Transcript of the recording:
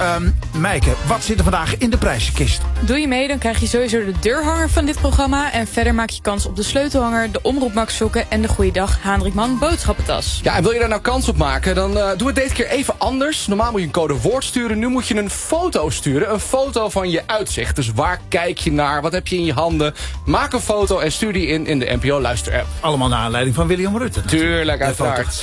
Meike, wat zit er vandaag in de prijzenkist? Doe je mee, dan krijg je sowieso de deurhanger van dit programma. En verder maak je kans op de sleutelhanger, de Omroep Max sokken en de Goeiedag Haandrikman boodschappentas. Ja, en wil je daar nou kans op maken, dan doe het deze keer even anders. Normaal moet je een codewoord sturen, nu moet je een foto sturen. Een foto van je uitzicht. Dus waar kijk je naar, wat heb je in je handen? Maak een foto en stuur die in de NPO Luister-app. Allemaal naar aanleiding van William Rutte. Tuurlijk, uiteraard.